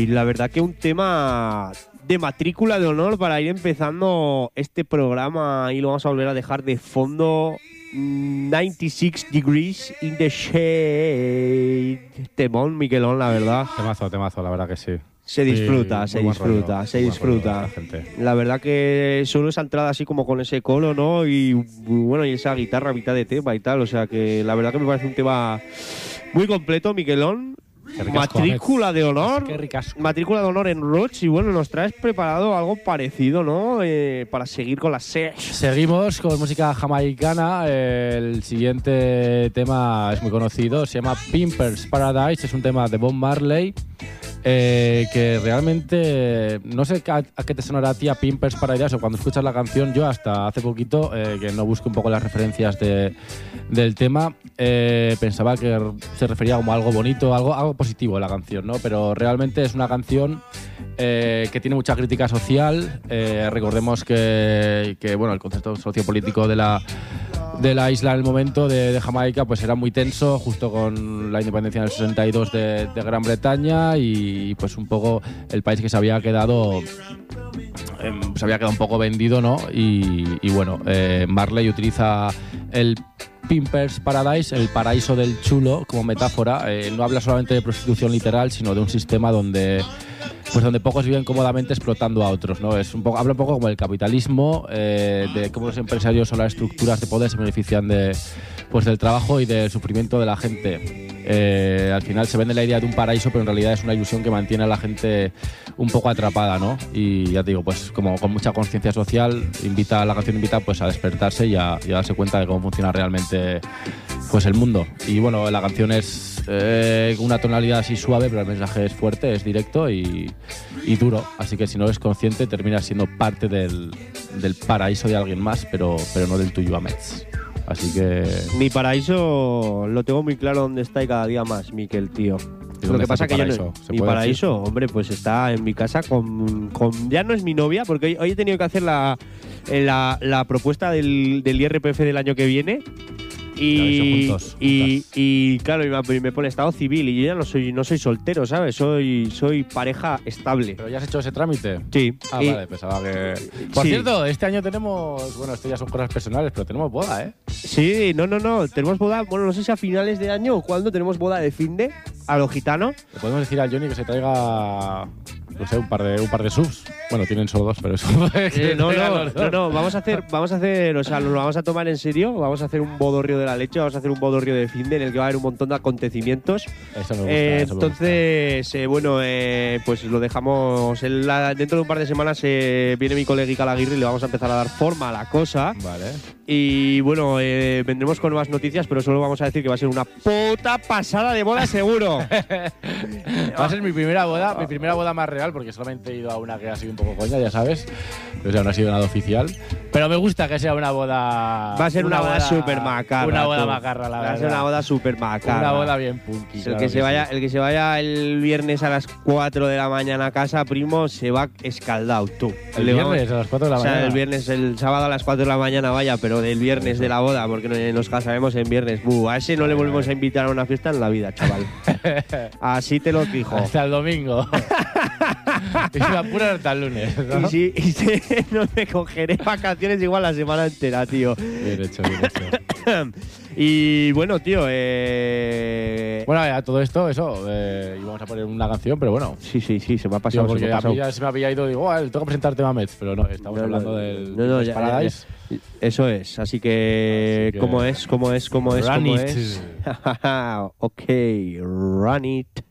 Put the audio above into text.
la verdad que un tema de matrícula de honor para ir empezando este programa, y lo vamos a volver a dejar de fondo. 96 Degrees in the Shade. Temón, Miquelón, la verdad. Temazo, la verdad que sí. Se disfruta, Sí, se muy buen disfruta, rollo, se muy buen disfruta. rollo, la gente. La verdad que solo esa entrada así como con ese colo, ¿no? Y bueno, y esa guitarra a mitad de tema y tal. O sea que la verdad que me parece un tema muy completo, Miquelón. Qué ricasco, Matrícula de honor. Qué ricasco. Matrícula de honor en Roach. Y bueno, nos traes preparado algo parecido, ¿no? Para seguir con las series. Seguimos con música jamaicana. El siguiente tema es muy conocido, se llama Pimpers Paradise. Es un tema de Bob Marley. Que realmente no sé a qué te sonará a ti a Pimpers Paradise, o cuando escuchas la canción. Yo hasta hace poquito, que no busco un poco las referencias del tema, pensaba que se refería como a algo bonito, algo positivo de la canción, ¿no? Pero realmente es una canción que tiene mucha crítica social. Recordemos que bueno, el concepto sociopolítico de la isla en el momento de Jamaica pues era muy tenso, justo con la independencia en el 62 de Gran Bretaña, y pues un poco el país que se había quedado un poco vendido, ¿no? Y bueno, Marley utiliza el Pimpers Paradise, el paraíso del chulo, como metáfora. No habla solamente de prostitución literal, sino de un sistema donde pocos viven cómodamente explotando a otros, ¿no? Habla un poco como el capitalismo, de cómo los empresarios o las estructuras de poder se benefician del trabajo y del sufrimiento de la gente. Al final se vende la idea de un paraíso, pero en realidad es una ilusión que mantiene a la gente un poco atrapada, ¿no? Y ya te digo, pues como con mucha conciencia social, la canción invita pues a despertarse y a darse cuenta de cómo funciona realmente pues el mundo. Y bueno, la canción es una tonalidad así suave, pero el mensaje es fuerte, es directo y duro. Así que si no eres consciente, terminas siendo parte del paraíso de alguien más, pero no del tuyo, Amets. Así que... Mi paraíso lo tengo muy claro dónde está, y cada día más, Miquel, tío. Lo que pasa es que yo no, mi paraíso, hombre, pues está en mi casa con ya no es mi novia, porque hoy he tenido que hacer la propuesta del IRPF del año que viene. Y claro, me pone estado civil, y yo ya no soy soltero, ¿sabes? Soy pareja estable. ¿Pero ya has hecho ese trámite? Sí. Vale, pensaba que... Por cierto, este año tenemos... Bueno, esto ya son cosas personales, pero tenemos boda, ¿eh? Sí, no, tenemos boda, bueno, no sé si a finales de año o cuándo tenemos boda de finde a lo gitano. Le podemos decir al Johnny que se traiga... No sé, un par de subs. Bueno, tienen solo 2, pero eso... No, vamos a hacer, o sea, lo vamos a tomar en serio, vamos a hacer un bodorrio de la leche, vamos a hacer un bodorrio de finde en el que va a haber un montón de acontecimientos. Eso me gusta, entonces, bueno, pues lo dejamos, dentro de un par de semanas viene mi colega Laguirre y le vamos a empezar a dar forma a la cosa. Vale. Y bueno, vendremos con nuevas noticias, pero solo vamos a decir que va a ser una puta pasada de boda seguro. Va a ser mi primera boda más real, porque solamente he ido a una que ha sido un poco coña, ya sabes. O sea, no ha sido nada oficial. Pero me gusta que sea una boda... Va a ser una boda súper macarra. Una boda macarra, la verdad. Va a ser una boda súper macarra. Una boda bien punky. El que se vaya el viernes a las 4 de la mañana a casa, primo, se va escaldado, tú. ¿El viernes a las 4 de la mañana? O sea, el sábado a las 4 de la mañana, vaya, pero del viernes de la boda, porque nos casaremos en viernes. A ese no le volvemos a invitar a una fiesta en la vida, chaval. Así te lo dijo. Hasta el domingo. Y se me apuran hasta el lunes, ¿no? Y no me cogeré vacaciones igual la semana entera, tío. Bien hecho. Y bueno, tío, Bueno, a todo esto, íbamos a poner una canción, pero bueno. Sí, se me ha pasado. Tío, porque a mí ya se me había ido, digo, tengo que presentarte a Mets, pero no, estamos hablando del Paradise. Eso es, así que ¿cómo es? Run it. Ok, run it.